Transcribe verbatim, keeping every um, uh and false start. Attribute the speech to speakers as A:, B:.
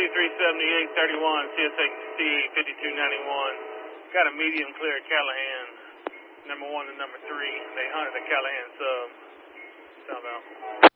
A: three seventy-eight thirty-one, C S X C fifty-two ninety-one. Got a medium clear at Callahan, number one and number three. They hunted at Callahan sub. Sound out.